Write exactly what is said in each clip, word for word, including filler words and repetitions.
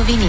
новини.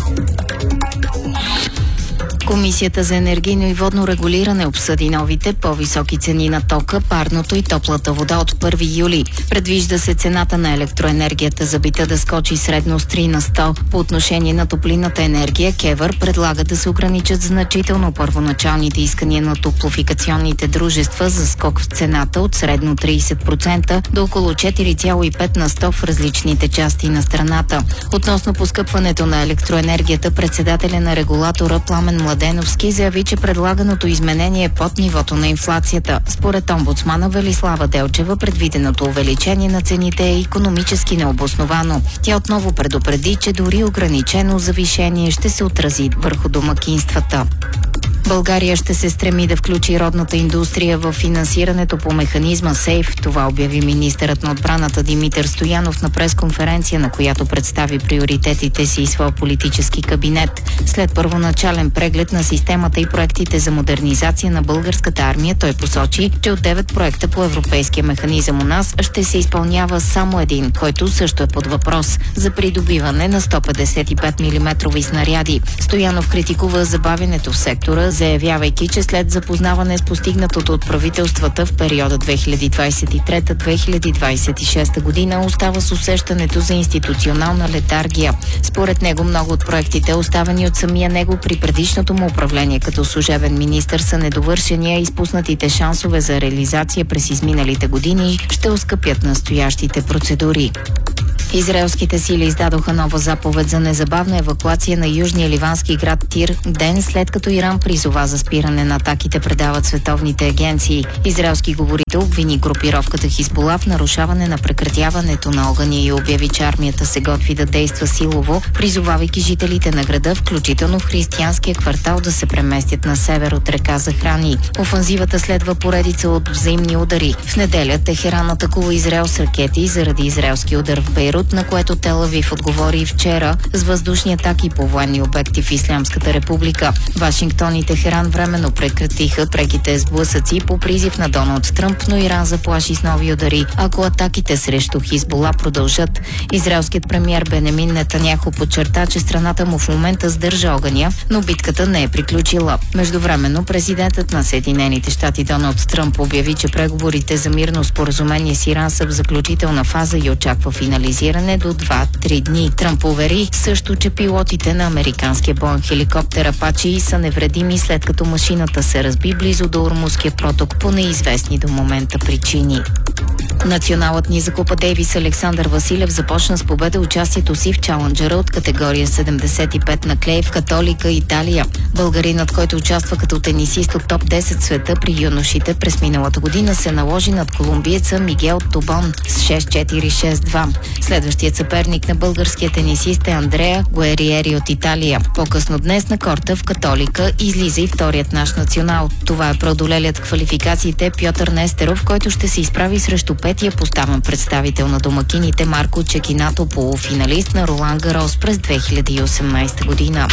Комисията за енергийно и водно регулиране обсъди новите по-високи цени на тока, парното и топлата вода от първи юли. Предвижда се цената на електроенергията за бита да скочи средно с три на сто. По отношение на топлинната енергия, КЕВР предлага да се ограничат значително първоначалните искания на топлофикационните дружества за скок в цената от средно трийсет процента до около четири цяло и пет на сто в различните части на страната. Относно поскъпването на електроенергията, председателя на регулатора Пламен Младеновски заяви, че предлаганото изменение е под нивото на инфлацията. Според омбудсмана Велислава Делчева, предвиденото увеличение на цените е икономически необосновано. Тя отново предупреди, че дори ограничено завишение ще се отрази върху домакинствата. България ще се стреми да включи родната индустрия в финансирането по механизма СЕЙФ. Това обяви министърът на отбраната Димитър Стоянов на пресконференция, на която представи приоритетите си и своя политически кабинет. След първоначален преглед на системата и проектите за модернизация на българската армия, той посочи, че от девет проекта по европейския механизъм у нас ще се изпълнява само един, който също е под въпрос – за придобиване на сто петдесет и пет милиметрови снаряди. Стоянов критикува забавянето в сектора, заявявайки, че след запознаване с постигнатото от правителствата в периода две хиляди двадесет и трета - две хиляди двадесет и шеста година остава с усещането за институционална летаргия. Според него много от проектите, оставени от самия него при предишното му управление като служебен министър, са недовършени, а изпуснатите шансове за реализация през изминалите години ще оскъпят настоящите процедури. Израелските сили издадоха нова заповед за незабавна евакуация на южния ливански град Тир, ден след като Иран призова за спиране на атаките, предават световните агенции. Израелски говорител обвини групировката Хизбула в нарушаване на прекратяването на огъня и обяви, че армията се готви да действа силово, призовавайки жителите на града, включително в християнския квартал, да се преместят на север от река Захрани. Офанзивата следва поредица от взаимни удари. В неделя Техеран атакува Израел с ракети заради израелски удар в Бейрут, на което Тел Авив отговори и вчера с въздушни атаки по военни обекти в Ислямската република. Вашингтон и Техеран временно прекратиха преките сблъсъци по призив на Доналд Тръмп, но Иран заплаши с нови удари, ако атаките срещу Хизбула продължат. Израелският премиер Бенемин Нетаняху подчерта, че страната му в момента сдържа огъня, но битката не е приключила. Междувременно президентът на Съединените щати Доналд Тръмп обяви, че преговорите за мирно споразумение с Иран са в заключителна фаза и очаква финализиране до два-три дни. Тръмп увери също, че пилотите на американския Боинг хеликоптер Апачи са невредими, след като машината се разби близо до Ормузския проток по неизвестни до момента причини. Националът ни за Купа Дейвис Александър Василев започна с победа участието си в чаленджера от категория седемдесет и пет на клей в Католика, Италия. Българинът, който участва като тенисист от топ десет света при юношите през миналата година, се наложи над колумбиеца Мигел Тобон с шест четири - шест два. Следващият съперник на българския тенисист е Андреа Гуериери от Италия. По-късно днес на корта в Католика излиза и вторият наш национал. Това е преодолелият квалификациите Пьотър Нестеров, който ще се изправи срещу петия поставен представител на домакините Марко Чекинато, полуфиналист на Ролан Гарос през две хиляди и осемнадесета година.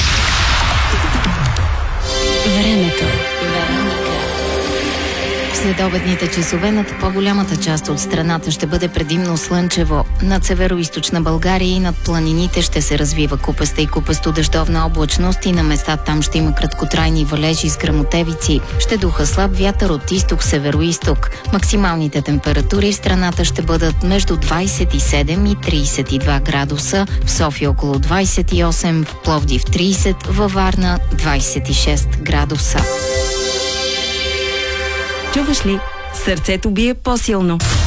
Времето. След обедните часове над по-голямата част от страната ще бъде предимно слънчево. Над северо-източна България и над планините ще се развива купеста и купесто-дъждовна облачност и на места там ще има краткотрайни валежи с гръмотевици. Ще духа слаб вятър от изток-северо-изток. Максималните температури в страната ще бъдат между двадесет и седем и тридесет и два градуса, в София около двадесет и осем, в Пловдив тридесет, във Варна двадесет и шест градуса. Чуваш ли? Сърцето бие по-силно.